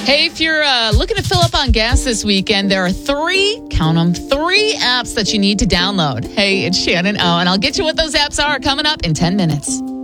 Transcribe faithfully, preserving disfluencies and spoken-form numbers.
Hey, if you're uh, looking to fill up on gas this weekend, there are three, count them, three apps that you need to download. Hey, it's Shannon O, and I'll get you what those apps are coming up in ten minutes.